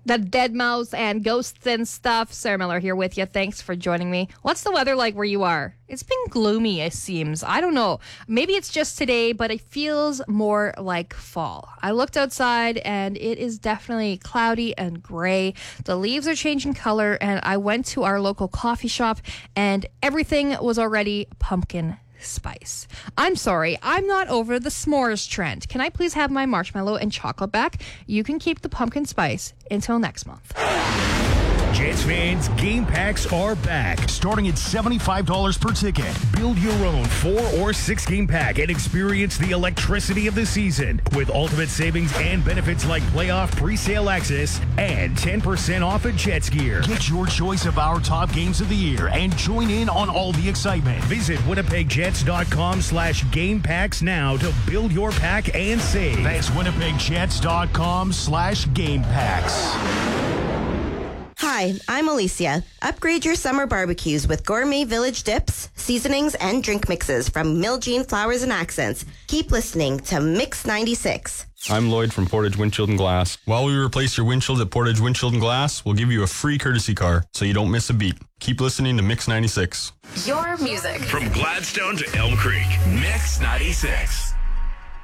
The dead mouse and ghosts and stuff. Sarah Miller here with you. Thanks for joining me. What's the weather like where you are? It's been gloomy, it seems. I don't know. Maybe it's just today, but it feels more like fall. I looked outside and it is definitely cloudy and gray. The leaves are changing color, and I went to our local coffee shop and everything was already pumpkin spice. I'm sorry, I'm not over the s'mores trend. Can I please have my marshmallow and chocolate back? You can keep the pumpkin spice until next month. Jets fans, game packs are back. Starting at $75 per ticket. Build your own 4 or 6 game pack and experience the electricity of the season with ultimate savings and benefits like playoff pre-sale access and 10% off of Jets gear. Get your choice of our top games of the year and join in on all the excitement. Visit winnipegjets.com/game packs now to build your pack and save. That's winnipegjets.com/game packs. Hi, I'm Alicia. Upgrade your summer barbecues with gourmet village dips, seasonings, and drink mixes from Miljean Flowers and Accents. Keep listening to Mix 96. I'm Lloyd from Portage Windshield and Glass. While we replace your windshield at Portage Windshield and Glass, we'll give you a free courtesy car so you don't miss a beat. Keep listening to Mix 96. Your music. From Gladstone to Elm Creek, Mix 96.